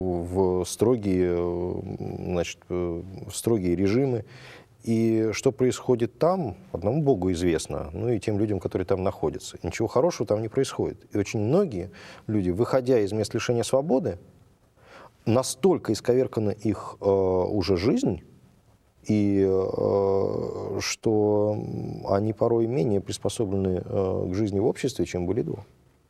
в строгие, значит, в строгие режимы. И что происходит там, одному Богу известно, ну и тем людям, которые там находятся. Ничего хорошего там не происходит. И очень многие люди, выходя из мест лишения свободы, настолько исковеркана их уже жизнь, и что они порой менее приспособлены к жизни в обществе, чем были до.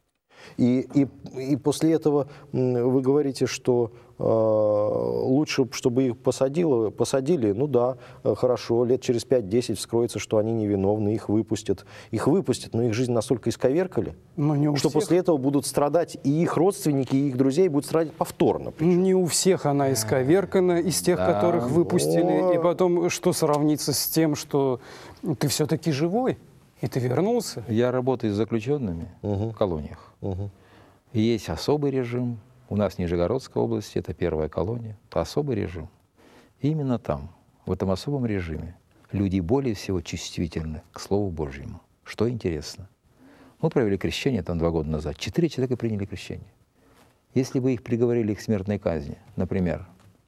И после этого вы говорите, что лучше, чтобы их посадили, ну да, хорошо, лет через 5-10 вскроется, что они невиновны, их выпустят, но их жизнь настолько исковеркали, что после этого будут страдать и их родственники, и их друзья, и будут страдать повторно. Причем. Не у всех она исковеркана, из тех, которых выпустили, и потом что сравнится с тем, что ты все-таки живой, и ты вернулся? Я работаю с заключенными в колониях. И есть особый режим. У нас в Нижегородской области, это первая колония, особый режим. И именно там, в этом особом режиме, люди более всего чувствительны к Слову Божьему. Что интересно. Мы провели крещение там 2 года назад. 4 человека приняли крещение. Если бы их приговорили к смертной казни, например,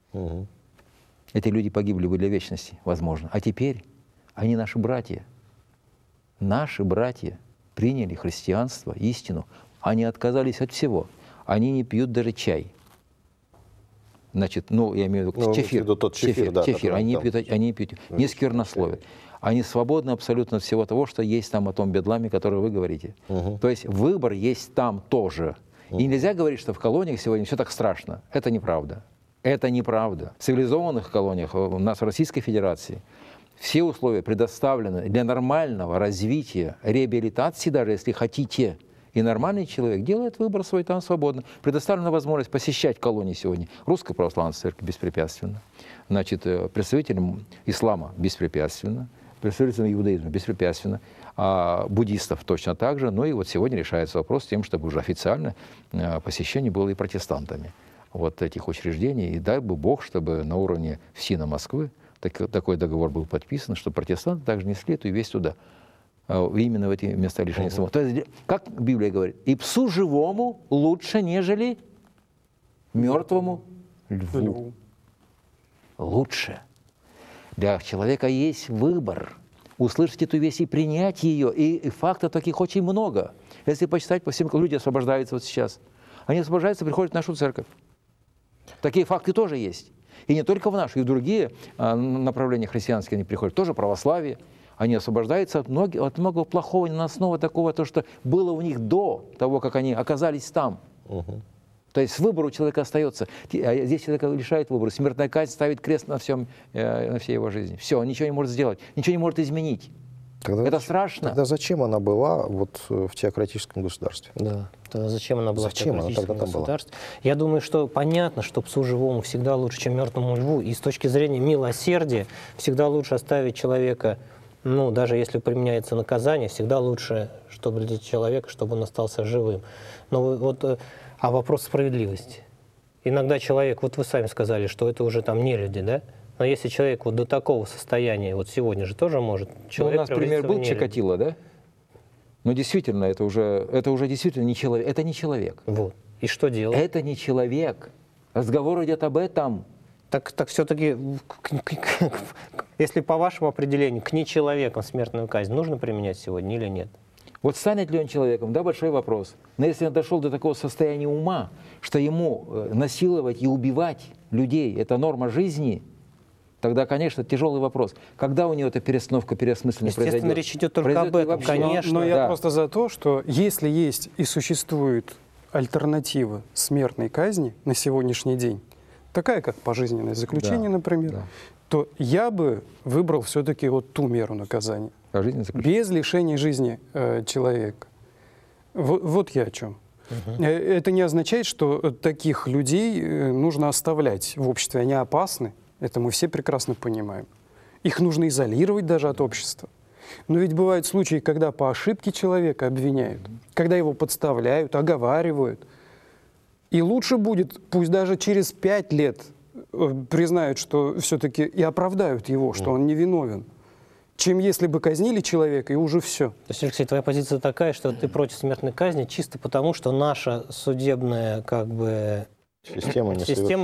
эти люди погибли бы для вечности, возможно. А теперь они наши братья. Наши братья приняли христианство, истину. Они отказались от всего. Они не пьют даже чай. Значит, ну, я имею в виду чефир. Чефир. Они не пьют, не сквернословят. Они свободны абсолютно от всего того, что есть там о том бедламе, который вы говорите. То есть выбор есть там тоже. И нельзя говорить, что в колониях сегодня все так страшно. Это неправда. Это неправда. В цивилизованных колониях у нас в Российской Федерации все условия предоставлены для нормального развития, реабилитации, даже если хотите. И нормальный человек делает выбор свой там свободно. Предоставлена возможность посещать колонии сегодня. Русская православная церковь беспрепятственно. Значит, представителям ислама беспрепятственно. Представителям иудаизма беспрепятственно. А буддистов точно так же. Ну и вот сегодня решается вопрос с тем, чтобы уже официально посещение было и протестантами вот этих учреждений. И дай бы Бог, чтобы на уровне ФСИНа Москвы такой договор был подписан, что протестанты также несли эту весть туда. Именно в эти места лишения свободы. То есть, как Библия говорит, и псу живому лучше, нежели мертвому льву. Лучше. Для человека есть выбор. Услышать эту весть и принять ее. И фактов таких очень много. Если почитать по всем, люди освобождаются вот сейчас. Они освобождаются, приходят в нашу церковь. Такие факты тоже есть. И не только в нашу, и в другие направления христианские они приходят. Тоже православие. Они освобождаются от многого плохого, на основе такого, то, что было у них до того, как они оказались там. То есть выбор у человека остается. А здесь человека лишает выбора. Смертная казнь ставит крест на всей его жизни. Все, он ничего не может сделать, ничего не может изменить. Это страшно. Тогда зачем она была вот в теократическом государстве? Да, тогда зачем она была в теократическом государстве? Я думаю, что понятно, что псу живому всегда лучше, чем мертвому льву. И с точки зрения милосердия всегда лучше оставить человека. Ну, даже если применяется наказание, всегда лучше, чтобы для человека, чтобы он остался живым. Но вот, а вопрос справедливости. Иногда человек, вот вы сами сказали, что это уже там не люди, да? Но если человек вот до такого состояния, вот сегодня же тоже может человек. У нас пример был Чикатило, да? Но действительно, это уже действительно не человек. Это не человек. Вот. И что делать? Это не человек. Разговор идет об этом. Так все-таки, если по вашему определению, к нечеловекам смертную казнь нужно применять сегодня или нет? Вот станет ли он человеком, да, большой вопрос. Но если он дошел до такого состояния ума, что ему насиловать и убивать людей – это норма жизни, тогда, конечно, тяжелый вопрос. Когда у него эта перестановка, переосмысление произойдет? Естественно, речь идет только об этом, конечно. Но я просто за то, что если есть и существует альтернатива смертной казни на сегодняшний день, такая как пожизненное заключение, например, то я бы выбрал все-таки вот ту меру наказания. Без лишения жизни человека. Вот я о чем. Это не означает, что таких людей нужно оставлять в обществе. Они опасны, это мы все прекрасно понимаем. Их нужно изолировать даже от общества. Но ведь бывают случаи, когда по ошибке человека обвиняют, когда его подставляют, оговаривают. И лучше будет, пусть даже через 5 лет признают, что все-таки и оправдают его, что он невиновен, чем если бы казнили человека, и уже все. То есть, Алексей, твоя позиция такая, что ты против смертной казни чисто потому, что наша судебная, как бы, Система не Система